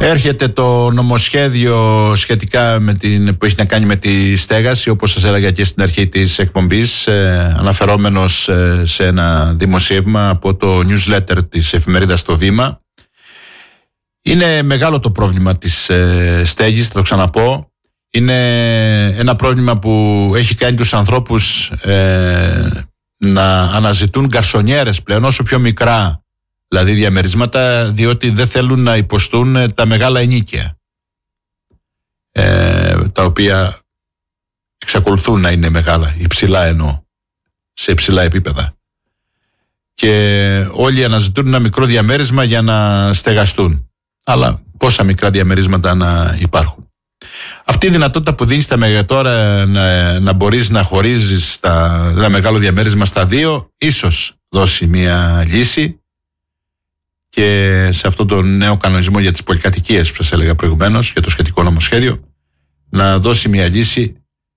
Έρχεται το νομοσχέδιο σχετικά που έχει να κάνει με τη στέγαση, όπως σας έλεγα και στην αρχή της εκπομπής, αναφερόμενος σε ένα δημοσίευμα από το newsletter της εφημερίδας Το Βήμα. Είναι μεγάλο το πρόβλημα της στέγης, θα το ξαναπώ. Είναι ένα πρόβλημα που έχει κάνει τους ανθρώπους να αναζητούν γκαρσονιέρες πλέον, όσο πιο μικρά δηλαδή διαμερίσματα, διότι δεν θέλουν να υποστούν τα μεγάλα ενοίκια, τα οποία εξακολουθούν να είναι μεγάλα, υψηλά εννοώ, σε υψηλά επίπεδα. Και όλοι αναζητούν ένα μικρό διαμέρισμα για να στεγαστούν. Αλλά πόσα μικρά διαμερίσματα να υπάρχουν. Αυτή η δυνατότητα που δίνει στα μεγατόρα να μπορείς να χωρίζεις ένα μεγάλο διαμέρισμα στα δύο, ίσως δώσει μια λύση. Και σε αυτόν τον νέο κανονισμό για τις πολυκατοικίες που σας έλεγα προηγουμένως, για το σχετικό νομοσχέδιο, να δώσει μια λύση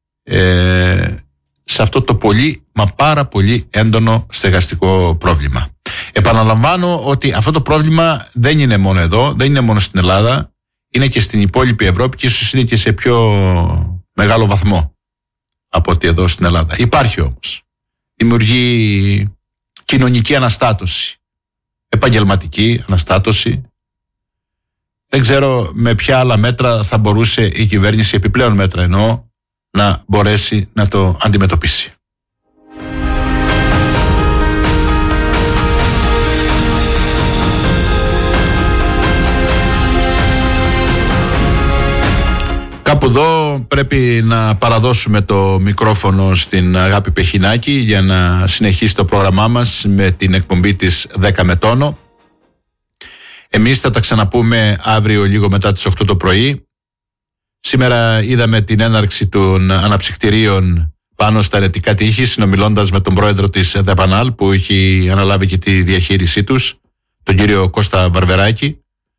σε αυτό το πολύ, μα πάρα πολύ έντονο στεγαστικό πρόβλημα. Επαναλαμβάνω ότι αυτό το πρόβλημα δεν είναι μόνο εδώ, δεν είναι μόνο στην Ελλάδα, είναι και στην υπόλοιπη Ευρώπη και ίσως είναι και σε πιο μεγάλο βαθμό από ότι εδώ στην Ελλάδα. Υπάρχει όμως. Δημιουργεί κοινωνική αναστάτωση, επαγγελματική αναστάτωση. Δεν ξέρω με ποια άλλα μέτρα θα μπορούσε η κυβέρνηση, επιπλέον μέτρα εννοώ, να μπορέσει να το αντιμετωπίσει. Κάπου εδώ πρέπει να παραδώσουμε το μικρόφωνο στην Αγάπη Πεχινάκη για να συνεχίσει το πρόγραμμά μας με την εκπομπή της 10 με τόνο. Εμείς θα τα ξαναπούμε αύριο λίγο μετά τις 8 το πρωί. Σήμερα είδαμε την έναρξη των αναψυκτηρίων πάνω στα ενετικά τείχη, συνομιλώντας με τον πρόεδρο της ΔΕΠΑΝΑΛ που έχει αναλάβει και τη διαχείρισή τους, τον κύριο Κώστα Βαρβεράκη.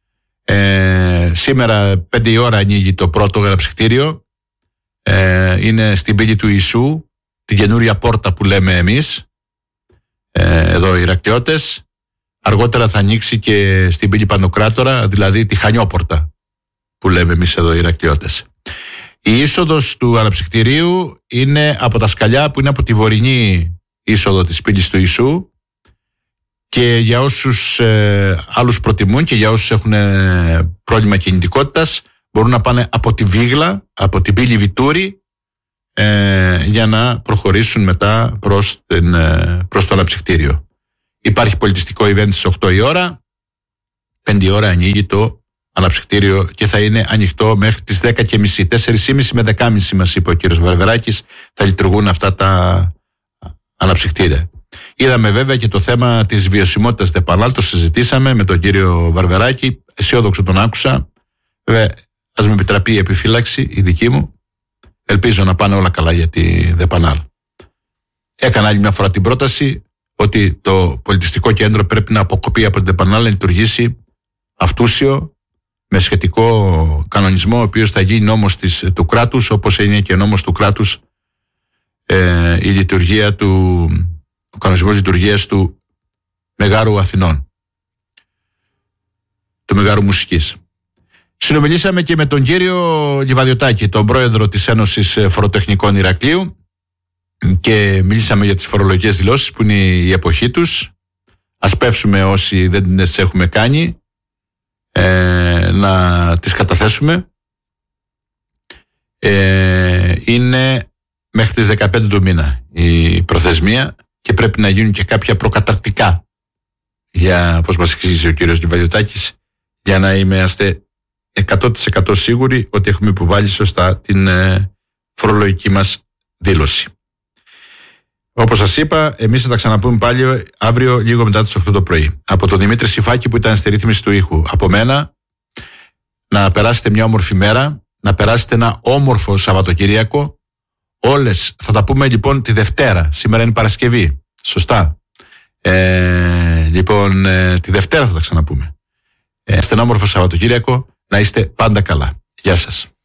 Σήμερα 5 η ώρα ανοίγει το πρώτο αναψυκτήριο. Είναι στην πύλη του Ιησού, την καινούρια πόρτα που λέμε εμείς, εδώ οι Ηρακλειώτες. Αργότερα θα ανοίξει και στην πύλη Παντοκράτορα, δηλαδή τη Χανιόπορτα που λέμε εμείς εδώ οι Ηρακλειώτες. Η είσοδος του αναψυκτηρίου είναι από τα σκαλιά που είναι από τη βορεινή είσοδο της πύλης του Ιησού. Και για όσους άλλους προτιμούν και για όσους έχουν πρόβλημα κινητικότητας, μπορούν να πάνε από τη Βίγλα, από την πύλη Βιτούρη, για να προχωρήσουν μετά προς το αναψυκτήριο. Υπάρχει πολιτιστικό event στις 8 η ώρα, 5 η ώρα ανοίγει το αναψυκτήριο και θα είναι ανοιχτό μέχρι τις 10.30. 4.30 με 10.30 μας είπε ο κύριος Βαρβεράκης θα λειτουργούν αυτά τα αναψυκτήρια. Είδαμε βέβαια και το θέμα της βιωσιμότητας ΔΕΠΑΝΑΛ, το συζητήσαμε με τον κύριο Βαρβεράκη, αισιόδοξο τον άκουσα. Βέβαια, ας με επιτραπεί η επιφύλαξη, η δική μου. Ελπίζω να πάνε όλα καλά για τη ΔΕΠΑΝΑΛ. Έκανα άλλη μια φορά την πρόταση ότι το πολιτιστικό κέντρο πρέπει να αποκοπεί από την ΔΕΠΑΝΑΛ, να λειτουργήσει αυτούσιο, με σχετικό κανονισμό, ο οποίος θα γίνει νόμος του κράτους, όπως είναι και νόμος του κράτους η λειτουργία ο κανονισμός λειτουργίας του Μεγάρου Αθηνών, του Μεγάρου Μουσικής. Συνομιλήσαμε και με τον κύριο Λιβαδιωτάκη, τον πρόεδρο της Ένωσης Φοροτεχνικών Ηρακλείου, και μιλήσαμε για τις φορολογικές δηλώσεις που είναι η εποχή τους. Ας πεύσουμε όσοι δεν τις έχουμε κάνει, να τις καταθέσουμε. Είναι μέχρι τις 15 του μήνα η προθεσμία και πρέπει να γίνουν και κάποια προκαταρκτικά, για, όπως μας εξήγησε ο κύριος Λιβαδιωτάκης, για να είμαστε 100% σίγουροι ότι έχουμε υποβάλει σωστά την φορολογική μας δήλωση. Όπως σας είπα, εμείς θα τα ξαναπούμε πάλι αύριο λίγο μετά τις 8 το πρωί. Από τον Δημήτρη Σιφάκη που ήταν στη ρύθμιση του ήχου, από μένα, να περάσετε μια όμορφη μέρα, να περάσετε ένα όμορφο Σαββατοκύριακο. Όλες θα τα πούμε λοιπόν τη Δευτέρα. Σήμερα είναι Παρασκευή. Σωστά. Λοιπόν, τη Δευτέρα θα τα ξαναπούμε. Είστε ένα όμορφο Σαββατοκύριακο. Να είστε πάντα καλά. Γεια σας.